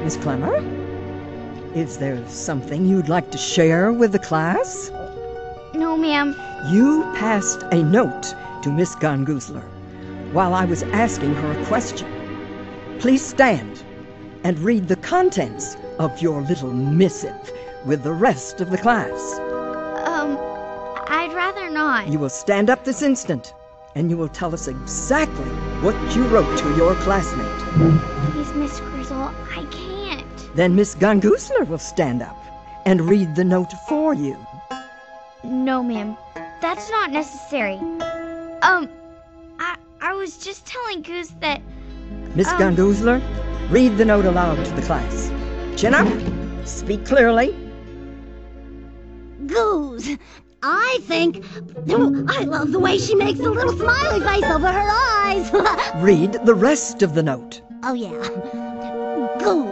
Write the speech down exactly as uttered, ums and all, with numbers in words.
Miss Clemmer, is there something you'd like to share with the class? No, ma'am. You passed a note to Miss Gangusler while I was asking her a question. Please stand and read the contents of your little missive with the rest of the class. Um, I'd rather not. You will stand up this instant, and you will tell us exactly what you wrote to your classmate. Please, Miss Grizzle, I can't. Then Miss Gangusler will stand up and read the note for you. No, ma'am. That's not necessary. Um, I I was just telling Goose that... Miss um, Gangusler, read the note aloud to the class. Chin up. Speak clearly. Goose, I think... I love the way she makes a little smiley face over her eyes. Read the rest of the note. Oh, yeah. Goose.